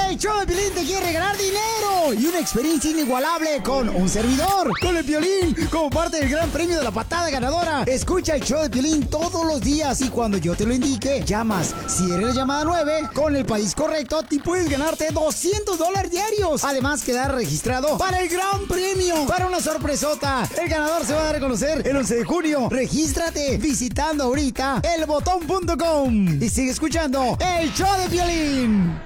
El show de Piolín te quiere regalar dinero y una experiencia inigualable con un servidor, con el Piolín, como parte del gran premio de la patada ganadora. Escucha el show de Piolín todos los días y cuando yo te lo indique, llamas. Si eres la llamada 9, con el país correcto, te puedes ganarte $200 diarios. Además, quedar registrado para el gran premio, para una sorpresota. El ganador se va a dar a conocer el 11 de junio. Regístrate visitando ahorita elbotón.com y sigue escuchando el show de Piolín.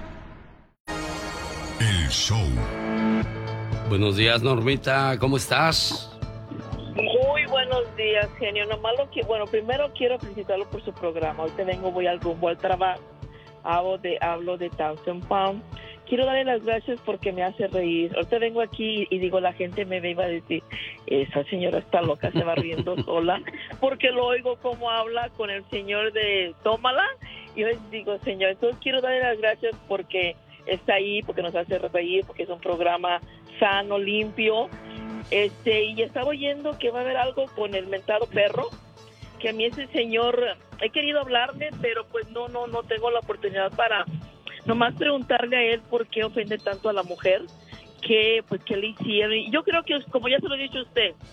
El show. Buenos días, Normita, ¿cómo estás? Muy buenos días, genio. Nomás bueno, primero quiero felicitarlo por su programa. Ahorita voy al rumbo al trabajo. Hablo de Thousand Pound. Quiero darle las gracias porque me hace reír. Ahorita vengo aquí y digo, la gente me ve y va a decir, esa señora está loca, se va riendo sola, porque lo oigo como habla con el señor de Tómala. Y yo les digo, señor, entonces quiero darle las gracias porque está ahí, porque nos hace reír, porque es un programa sano, limpio. Y estaba oyendo que va a haber algo con el mentado perro, que a mí ese señor, he querido hablarle, pero pues no tengo la oportunidad para nomás preguntarle a él por qué ofende tanto a la mujer, qué le hicieron. Y yo creo que, como ya se lo he dicho a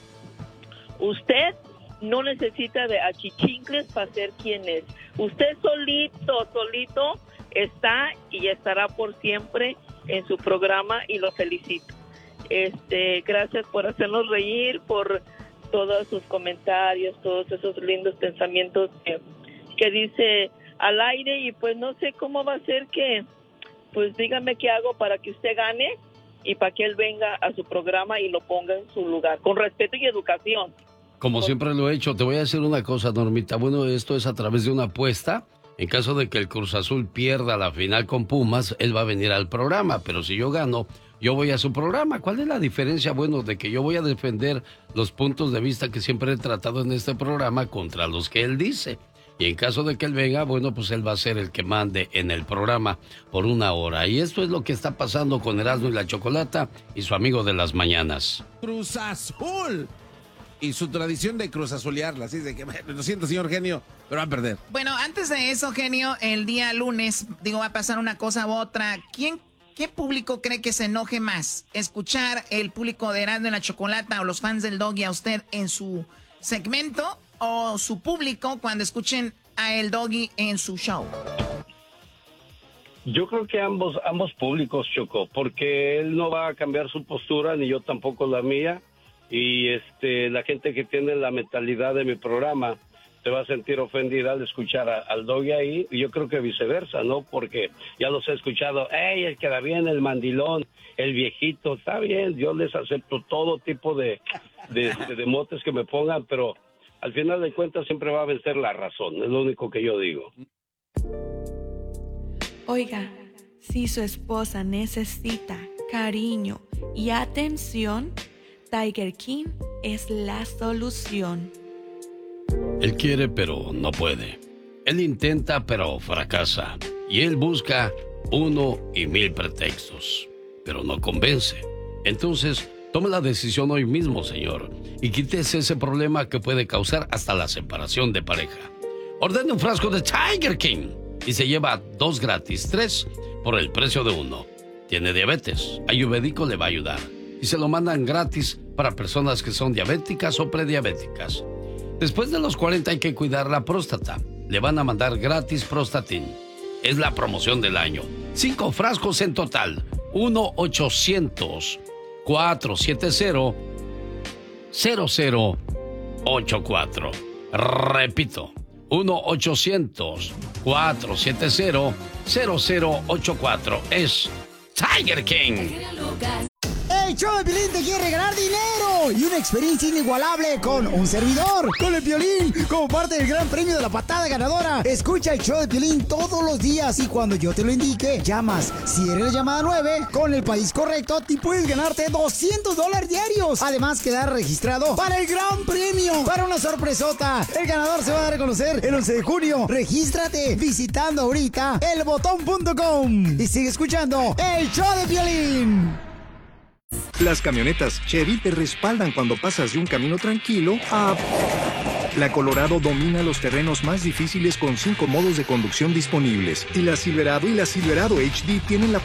usted no necesita de achichincles para ser quien es. Usted solito está y estará por siempre en su programa y lo felicito. Gracias por hacernos reír, por todos sus comentarios, todos esos lindos pensamientos que dice al aire, y pues no sé cómo va a ser que, pues dígame qué hago para que usted gane y para que él venga a su programa y lo ponga en su lugar, con respeto y educación. Como siempre lo he hecho, te voy a decir una cosa, Normita. Bueno, esto es a través de una apuesta. En caso de que el Cruz Azul pierda la final con Pumas, él va a venir al programa, pero si yo gano, yo voy a su programa. ¿Cuál es la diferencia? Bueno, de que yo voy a defender los puntos de vista que siempre he tratado en este programa contra los que él dice. Y en caso de que él venga, bueno, pues él va a ser el que mande en el programa por 1 hora. Y esto es lo que está pasando con Erasmo y la Chocolata y su amigo de las mañanas. Cruz Azul. Y su tradición de cruzazulearla, así de que, lo siento, señor genio, pero va a perder. Bueno, antes de eso, genio, el día lunes, va a pasar una cosa u otra. ¿Qué público cree que se enoje más? ¿Escuchar el público de Erasmo y la Chocolata o los fans del Doggy a usted en su segmento, o su público cuando escuchen a el Doggy en su show? Yo creo que ambos públicos, Choco, porque él no va a cambiar su postura, ni yo tampoco la mía. Y la gente que tiene la mentalidad de mi programa se va a sentir ofendida al escuchar al Doggy ahí, y yo creo que viceversa, ¿no? Porque ya los he escuchado, el que da bien, el mandilón, el viejito, está bien, yo les acepto todo tipo de motes que me pongan, pero al final de cuentas siempre va a vencer la razón, es lo único que yo digo. Oiga, si su esposa necesita cariño y atención, Tiger King es la solución. Él quiere, pero no puede. Él intenta, pero fracasa. Y él busca 1 y 1000 pretextos, pero no convence. Entonces, tome la decisión hoy mismo, señor, y quítese ese problema que puede causar hasta la separación de pareja. Ordene un frasco de Tiger King y se lleva 2 gratis, 3 por el precio de 1. Tiene diabetes, Ayurvédico le va a ayudar. Y se lo mandan gratis para personas que son diabéticas o prediabéticas. Después de los 40 hay que cuidar la próstata. Le van a mandar gratis Prostatin. Es la promoción del año. 5 frascos en total. 1-800-470-0084. Repito, 1-800-470-0084. Es Tiger King. El show de Piolín te quiere regalar dinero y una experiencia inigualable con un servidor, con el Piolín, como parte del gran premio de la patada ganadora. Escucha el show de Piolín todos los días y cuando yo te lo indique, llamas. Si eres la llamada 9, con el país correcto, te puedes ganarte $200 diarios. Además, quedar registrado para el gran premio, para una sorpresota. El ganador se va a dar a conocer el 11 de junio. Regístrate visitando ahorita elbotón.com y sigue escuchando el show de Piolín. Las camionetas Chevy te respaldan cuando pasas de un camino tranquilo a... La Colorado domina los terrenos más difíciles con 5 modos de conducción disponibles. Y la Silverado HD tienen la